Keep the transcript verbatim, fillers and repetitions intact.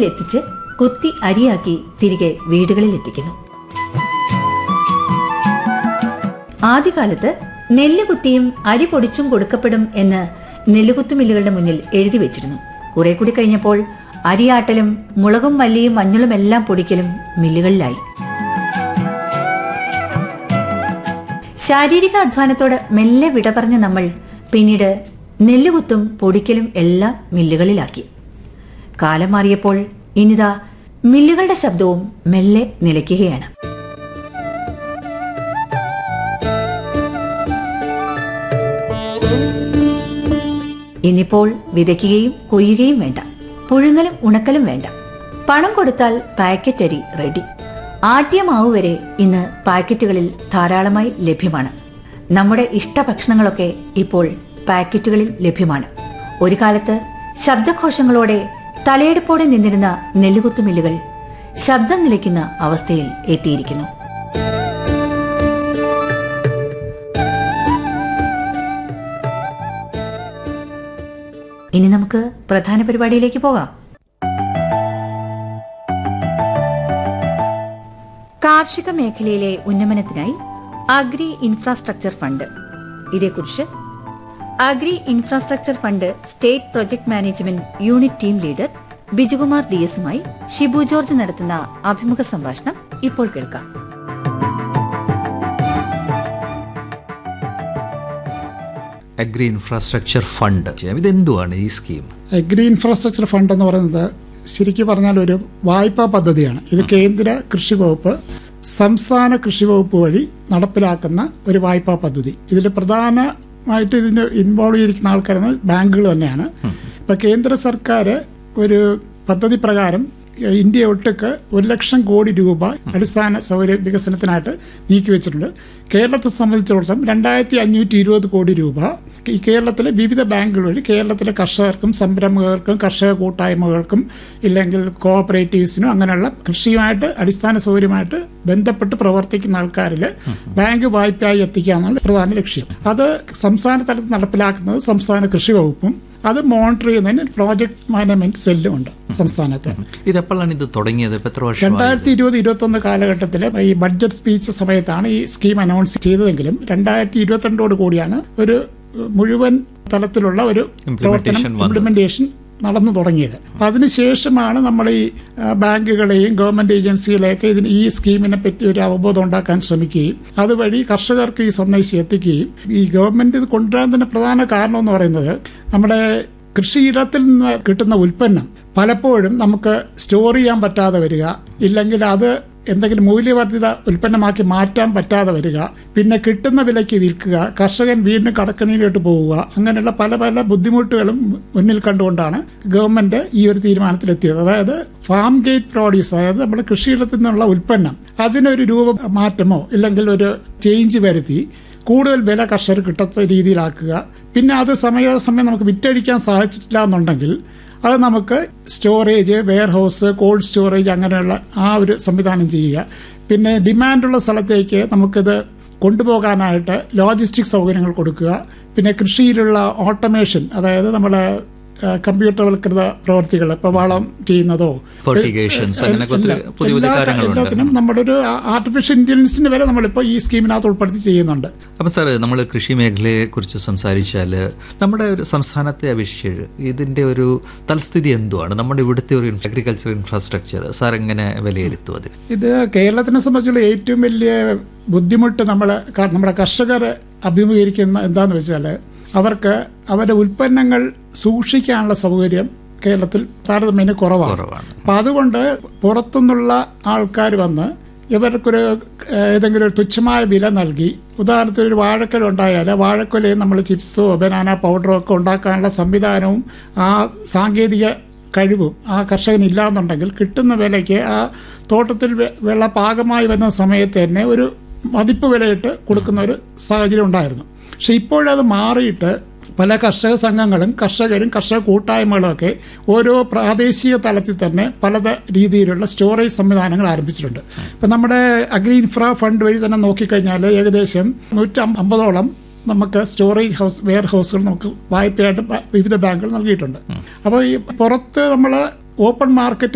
എത്തിച്ച് കുത്തി അരിയാക്കി തിരികെ വീടുകളിൽ എത്തിക്കുന്നു. ആദ്യകാലത്ത് നെല്ല് കുത്തിയും അരി പൊടിച്ചും കൊടുക്കപ്പെടും എന്ന് നെല്ലുകുത്തുമില്ലുകളുടെ മുന്നിൽ എഴുതി വെച്ചിരുന്നു. കുറെ കൂടി കഴിഞ്ഞപ്പോൾ അരിയാട്ടലും മുളകും മല്ലിയും മഞ്ഞളും എല്ലാം പൊടിക്കലും മില്ലുകളിലായി. ശാരീരിക അധ്വാനത്തോട് മെല്ലെ വിട പറഞ്ഞ നമ്മൾ പിന്നീട് നെല്ലുകുത്തും പൊടിക്കലും എല്ലാം മില്ലുകളിലാക്കി. കാലം മാറിയപ്പോൾ ഇനിതാ മില്ലുകളുടെ ശബ്ദവും മെല്ലെ നിലയ്ക്കുകയാണ്. ഇന്നിപ്പോൾ വിതയ്ക്കുകയും കൊയ്യുകയും വേണ്ട, പുഴുങ്ങലും ഉണക്കലും വേണ്ട. പണം കൊടുത്താൽ പാക്കറ്റ് അരി റെഡി. ആട്ടിയ മാവ് വരെ ഇന്ന് പാക്കറ്റുകളിൽ ധാരാളമായി ലഭ്യമാണ്. നമ്മുടെ ഇഷ്ടഭക്ഷണങ്ങളൊക്കെ ഇപ്പോൾ പാക്കറ്റുകളിൽ ലഭ്യമാണ്. ഒരു കാലത്ത് ശബ്ദഘോഷങ്ങളോടെ തലയെടുപ്പോടെ നിന്നിരുന്ന നെല്ലുകുത്തുമില്ലുകൾ ശബ്ദം നിലയ്ക്കുന്ന അവസ്ഥയിൽ എത്തിയിരിക്കുന്നു. ഇനി നമുക്ക് പ്രധാന പരിപാടിയിലേക്ക് പോകാം. കാർഷിക മേഖലയിലെ ഉന്നമനത്തിനായി അഗ്രി ഇൻഫ്രാസ്ട്രക്ചർ ഫണ്ട്. ഇതേക്കുറിച്ച് agri infrastructure fund state project management unit team leader Bijukumar D എസുമായി Shibu George നടത്തുന്ന അഭിമുഖ സംഭാഷണം ഇപ്പോൾ കേൾക്കാം. അഗ്രി ഇൻഫ്രാസ്ട്രക്ചർ ഫണ്ട് ഇതെന്തുവാണ് ഈ സ്കീം? അഗ്രി ഇൻഫ്രാസ്ട്രക്ചർ ഫണ്ട് എന്ന് പറയുന്നത് ശരിക്കും പറഞ്ഞാൽ ഒരു വായ്പാ പദ്ധതിയാണ്. ഇത് കേന്ദ്ര കൃഷി വകുപ്പ് സംസ്ഥാന കൃഷി വകുപ്പ് വഴി നടപ്പിലാക്കുന്ന ഒരു വായ്പാ പദ്ധതി. ഇതിൽ പ്രധാനമായിട്ട് ഇതിന് ഇൻവോൾവ് ചെയ്തിരിക്കുന്ന ആൾക്കാരെന്ന് ബാങ്കുകൾ തന്നെയാണ്. ഇപ്പൊ കേന്ദ്ര സർക്കാർ ഒരു പദ്ധതി പ്രകാരം ഇന്ത്യ ഒട്ടുക്ക് ഒരു ലക്ഷം കോടി രൂപ അടിസ്ഥാന സൗകര്യ വികസനത്തിനായിട്ട് നീക്കിവെച്ചിട്ടുണ്ട്. കേരളത്തെ സംബന്ധിച്ചിടത്തോളം രണ്ടായിരത്തി അഞ്ഞൂറ്റി ഇരുപത് കോടി രൂപ ഈ കേരളത്തിലെ വിവിധ ബാങ്കുകൾ വഴി കേരളത്തിലെ കർഷകർക്കും സംരംഭകർക്കും കർഷക കൂട്ടായ്മകൾക്കും ഇല്ലെങ്കിൽ കോഓപ്പറേറ്റീവ്സിനും അങ്ങനെയുള്ള കൃഷിയുമായിട്ട് അടിസ്ഥാന സൗകര്യമായിട്ട് ബന്ധപ്പെട്ട് പ്രവർത്തിക്കുന്ന ആൾക്കാരിൽ ബാങ്ക് വായ്പയായി എത്തിക്കുക എന്നുള്ള പ്രധാന ലക്ഷ്യം. അത് സംസ്ഥാന തലത്തിൽ നടപ്പിലാക്കുന്നത് സംസ്ഥാന കൃഷി വകുപ്പും അത് മോണിറ്റർ ചെയ്യുന്നതിന് പ്രോജക്ട് മാനേജ്മെന്റ് സെല്ലും ഉണ്ട് സംസ്ഥാനത്ത്. ഇതെപ്പോഴാണ് ഇത് തുടങ്ങിയത്? രണ്ടായിരത്തി ഇരുപത് ഇരുപത്തി ഒന്ന് കാലഘട്ടത്തിൽ ഈ ബഡ്ജറ്റ് സ്പീച്ച് സമയത്താണ് ഈ സ്കീം അനൗൺസ് ചെയ്തതെങ്കിലും രണ്ടായിരത്തി ഇരുപത്തിരണ്ടോട് കൂടിയാണ് ഒരു മുഴുവൻ തലത്തിലുള്ള ഒരു പ്രവർത്തനം ഇംപ്ലിമെന്റേഷൻ നടന്നു തുടങ്ങിയത്. അതിനുശേഷമാണ് നമ്മൾ ഈ ബാങ്കുകളെയും ഗവൺമെന്റ് ഏജൻസികളെയൊക്കെ ഇതിന് ഈ സ്കീമിനെ പറ്റി ഒരു അവബോധം ഉണ്ടാക്കാൻ ശ്രമിക്കുകയും അതുവഴി കർഷകർക്ക് ഈ സന്ദേശം എത്തിക്കുകയും ഈ ഗവൺമെന്റ് ഇത് കൊണ്ടുവരാൻ തന്നെ പ്രധാന കാരണം എന്ന് പറയുന്നത് നമ്മുടെ കൃഷിയിടത്തിൽ നിന്ന് കിട്ടുന്ന ഉൽപ്പന്നം പലപ്പോഴും നമുക്ക് സ്റ്റോർ ചെയ്യാൻ പറ്റാതെ വരിക, ഇല്ലെങ്കിൽ അത് എന്തെങ്കിലും മൂല്യവർദ്ധിത ഉൽപ്പന്നമാക്കി മാറ്റാൻ പറ്റാതെ വരിക, പിന്നെ കിട്ടുന്ന വിലയ്ക്ക് വിൽക്കുക, കർഷകൻ വീണ്ടും കടക്കണിയിലോട്ട് പോവുക, അങ്ങനെയുള്ള പല പല ബുദ്ധിമുട്ടുകളും മുന്നിൽ കണ്ടുകൊണ്ടാണ് ഗവൺമെന്റ് ഈ ഒരു തീരുമാനത്തിലെത്തിയത്. അതായത് ഫാം ഗേറ്റ് പ്രോഡ്യൂസ്, അതായത് നമ്മുടെ കൃഷിയിടത്തിൽ നിന്നുള്ള ഉൽപ്പന്നം അതിനൊരു രൂപ മാറ്റമോ ഇല്ലെങ്കിൽ ഒരു ചേഞ്ച് വരുത്തി കൂടുതൽ വില കർഷകർ കിട്ടത്ത രീതിയിലാക്കുക. പിന്നെ അത് സമയാസമയം നമുക്ക് വിറ്റഴിക്കാൻ സാധിച്ചിട്ടില്ല എന്നുണ്ടെങ്കിൽ അത് നമുക്ക് storage, wear house, cold storage അങ്ങനെയുള്ള ആ ഒരു സംവിധാനം ചെയ്യുക. പിന്നെ ഡിമാൻഡുള്ള സ്ഥലത്തേക്ക് നമുക്കിത് കൊണ്ടുപോകാനായിട്ട് ലോജിസ്റ്റിക് സൗകര്യങ്ങൾ കൊടുക്കുക. പിന്നെ കൃഷിയിലുള്ള ഓട്ടോമേഷൻ, അതായത് നമ്മളെ കമ്പ്യൂട്ടർവൽകൃത പ്രവർത്തികൾ, ഇപ്പൊ വളം ചെയ്യുന്നതോ എല്ലാത്തിനും നമ്മുടെ ഒരു ആർട്ടിഫിഷ്യൽ ഇന്റലിജൻസിന് വരെ നമ്മളിപ്പോൾ ഈ സ്കീമിനകത്ത് ഉൾപ്പെടുത്തി ചെയ്യുന്നുണ്ട്. അപ്പം സാർ, നമ്മൾ കൃഷി മേഖലയെ കുറിച്ച് സംസാരിച്ചാൽ നമ്മുടെ ഒരു സംസ്ഥാനത്തെ അപേക്ഷിച്ച് ഇതിന്റെ ഒരു തൽസ്ഥിതി എന്തുവാണ്? നമ്മുടെ ഇവിടുത്തെ ഒരു അഗ്രികൾച്ചർ ഇൻഫ്രാസ്ട്രക്ചർ സാർ എങ്ങനെ വിലയിരുത്തും? അത് ഇത് കേരളത്തിനെ സംബന്ധിച്ചുള്ള ഏറ്റവും വലിയ ബുദ്ധിമുട്ട് നമ്മൾ നമ്മുടെ കർഷകർ അഭിമുഖീകരിക്കുന്ന എന്താന്ന് വെച്ചാൽ അവർക്ക് അവരുടെ ഉൽപ്പന്നങ്ങൾ സൂക്ഷിക്കാനുള്ള സൗകര്യം കേരളത്തിൽ താരതമ്യേന കുറവാണ്. അപ്പൊ അതുകൊണ്ട് പുറത്തുനിന്നുള്ള ആൾക്കാർ വന്ന് ഇവർക്കൊരു ഏതെങ്കിലും ഒരു തുച്ഛമായ വില നൽകി, ഉദാഹരണത്തിന് ഒരു വാഴക്കൊല ഉണ്ടായാൽ വാഴക്കൊലയും നമ്മൾ ചിപ്സോ ബനാന പൗഡറോ ഒക്കെ ഉണ്ടാക്കാനുള്ള സംവിധാനവും ആ സാങ്കേതിക കഴിവും ആ കർഷകനില്ലാന്നുണ്ടെങ്കിൽ കിട്ടുന്ന വിലയ്ക്ക് ആ തോട്ടത്തിൽ വിള പാകമായി വരുന്ന സമയത്ത് തന്നെ ഒരു മതിപ്പ് വിലയിട്ട് കൊടുക്കുന്ന ഒരു സാഹചര്യം ഉണ്ടായിരുന്നു. പക്ഷെ ഇപ്പോഴത് മാറിയിട്ട് പല കർഷക സംഘങ്ങളും കർഷകരും കർഷക കൂട്ടായ്മകളും ഒക്കെ ഓരോ പ്രാദേശിക തലത്തിൽ തന്നെ പല രീതിയിലുള്ള സ്റ്റോറേജ് സംവിധാനങ്ങൾ ആരംഭിച്ചിട്ടുണ്ട്. ഇപ്പം നമ്മുടെ അഗ്രി ഇൻഫ്രാ ഫണ്ട് വഴി തന്നെ നോക്കിക്കഴിഞ്ഞാൽ ഏകദേശം നൂറ്റി അമ്പതോളം നമുക്ക് സ്റ്റോറേജ് ഹൗസ്, വെയർ ഹൗസുകൾ നമുക്ക് വായ്പയായിട്ട് വിവിധ ബാങ്കുകൾ നൽകിയിട്ടുണ്ട്. അപ്പോൾ ഈ പുറത്ത് നമ്മൾ ഓപ്പൺ മാർക്കറ്റ്